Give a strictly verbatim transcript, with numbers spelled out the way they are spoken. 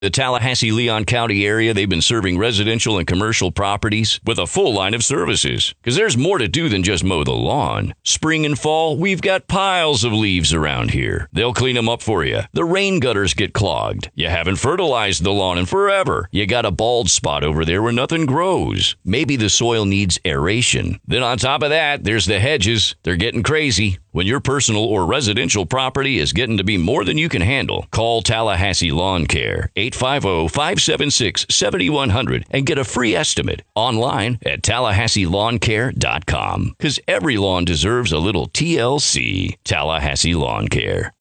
The Tallahassee-Leon County area, they've been serving residential and commercial properties with a full line of services. Because there's more to do than just mow the lawn. Spring and fall, we've got piles of leaves around here. They'll clean them up for you. The rain gutters get clogged. You haven't fertilized the lawn in forever. You got a bald spot over there where nothing grows. Maybe the soil needs aeration. Then on top of that, there's the hedges. They're getting crazy. When your personal or residential property is getting to be more than you can handle, call Tallahassee Lawn Care, eight five zero, five seven six, seven one zero zero, and get a free estimate online at tallahassee lawn care dot com. Because every lawn deserves a little T L C. Tallahassee Lawn Care.